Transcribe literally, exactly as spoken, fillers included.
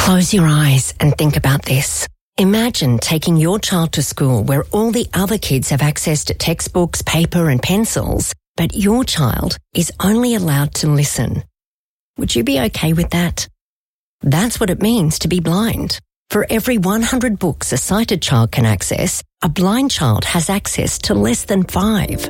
Close your eyes and think about this. Imagine taking your child to school where all the other kids have access to textbooks, paper and pencils, but your child is only allowed to listen. Would you be okay with that? That's what it means to be blind. For every one hundred books a sighted child can access, a blind child has access to less than five.